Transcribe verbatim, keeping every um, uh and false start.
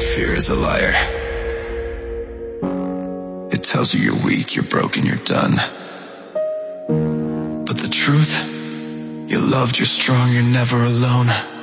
Fear is a liar. It tells you you're weak, you're broken, you're done. But the truth, you're loved, you're strong, you're never alone.